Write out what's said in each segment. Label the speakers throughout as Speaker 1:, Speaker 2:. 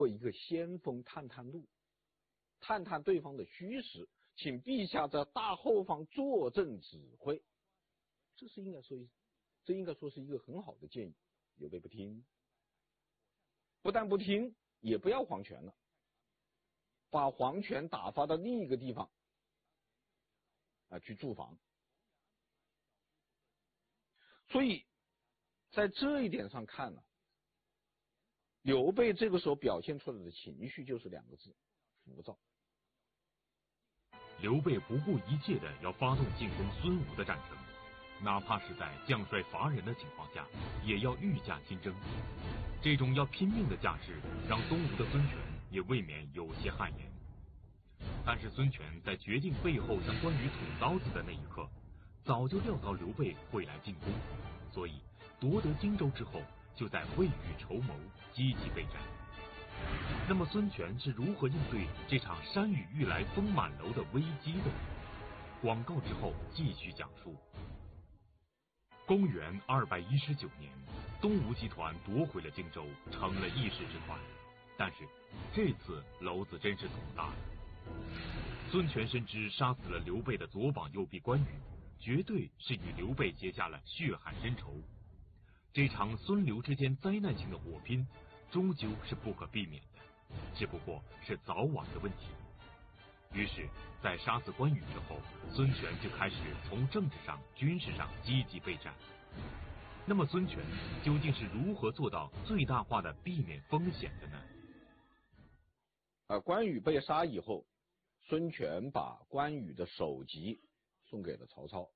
Speaker 1: 做一个先锋探探路，探探对方的虚实，请陛下在大后方坐镇指挥。这应该说是一个很好的建议。刘备不听，不但不听，也不要黄权了，把黄权打发到另一个地方去驻防。所以在这一点上看呢，刘备这个时候表现出来的情绪就是2个字：浮躁。
Speaker 2: 刘备不顾一切的要发动进攻孙吴的战争，哪怕是在将帅乏人的情况下，也要御驾亲征。这种要拼命的架势，让东吴的孙权也未免有些汗颜。但是孙权在决定背后向关羽捅刀子的那一刻，早就料到刘备会来进攻，所以夺得荆州之后，就在未雨绸缪，积极备战。那么孙权是如何应对这场山雨欲来风满楼的危机的？广告之后继续讲述。公元219年，东吴集团夺回了荆州，成了一时之快。但是这次篓子真是捅大了。孙权深知杀死了刘备的左膀右臂关羽，绝对是与刘备结下了血海深仇。这场孙刘之间灾难性的火拼，终究是不可避免的，只不过是早晚的问题。于是在杀死关羽之后，孙权就开始从政治上、军事上积极备战。那么孙权究竟是如何做到最大化的避免风险的呢？
Speaker 1: 关羽被杀以后，孙权把关羽的首级送给了曹操，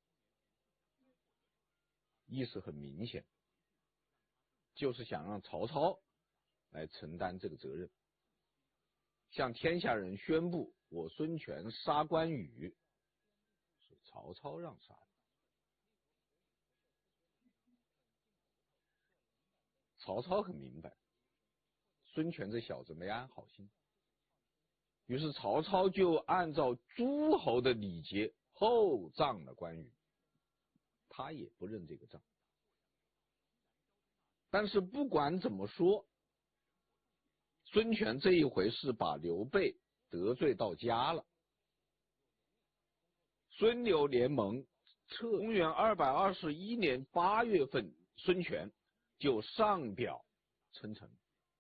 Speaker 1: 意思很明显，就是想让曹操来承担这个责任，向天下人宣布我孙权杀关羽是曹操让杀的。曹操很明白孙权这小子没安好心，于是曹操就按照诸侯的礼节厚葬了关羽，他也不认这个账。但是不管怎么说，孙权这一回是把刘备得罪到家了。孙刘联盟公元221年8月份，孙权就上表称臣，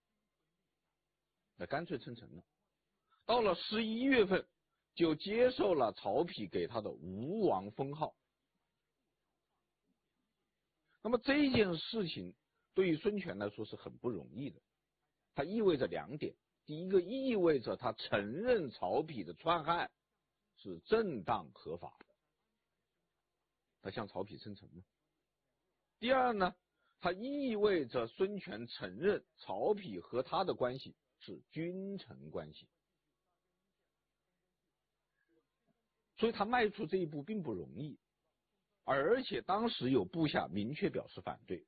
Speaker 1: 干脆称臣了。到了11月份，就接受了曹丕给他的吴王封号。那么这件事情对于孙权来说是很不容易的，它意味着2点。第一个，意味着他承认曹丕的篡汉是正当合法的，他向曹丕称臣了。第二呢，它意味着孙权承认曹丕和他的关系是君臣关系，所以他迈出这一步并不容易，而且当时有部下明确表示反对。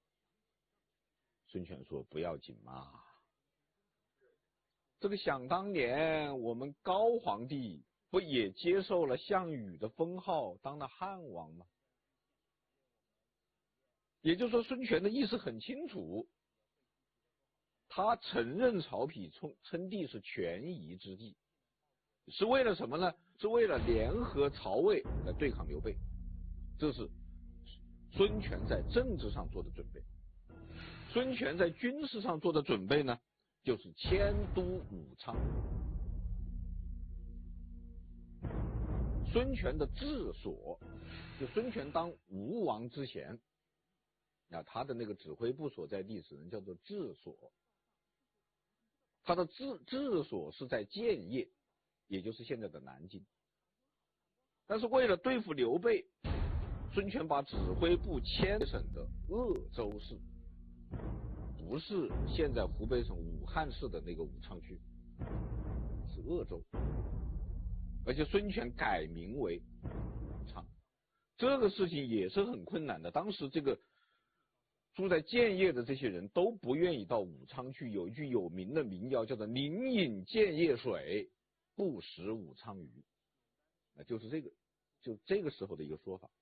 Speaker 1: 孙权说不要紧嘛，这个想当年我们高皇帝不也接受了项羽的封号，当了汉王吗？也就是说孙权的意思很清楚，他承认曹丕称帝是权宜之计，是为了什么呢？是为了联合曹魏来对抗刘备，这是孙权在政治上做的准备。孙权在军事上做的准备呢，就是迁都武昌。孙权的治所，就孙权当吴王之前，他的那个指挥部所在地只能叫做治所。他的治所是在建业，也就是现在的南京。但是为了对付刘备，孙权把指挥部迁省的鄂州市，不是现在湖北省武汉市的那个武昌区，是鄂州，而且孙权改名为武昌。这个事情也是很困难的，当时这个住在建业的这些人都不愿意到武昌去，有一句有名的民谣叫做宁饮建业水，不食武昌鱼，就这个时候的一个说法。